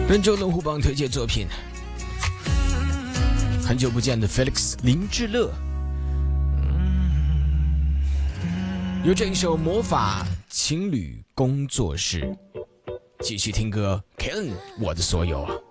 本周龙虎榜推荐作品，很久不见的 Felix 林志乐，有这一首魔法情侣工作室。继续听歌 Ken 我的所有。